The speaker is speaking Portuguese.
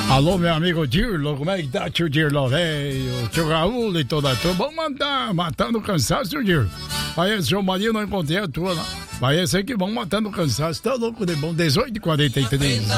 Alô, meu amigo Dirlo, como é que tá, tio Dirlo, velho? Tio Raul e toda a turma. Vamos mandar, matando o cansaço, tio Dirlo. Aí, esse seu marido não encontrei a tua, não. Vai esse aí que vão matando o cansaço. Tá louco de bom, 18h43.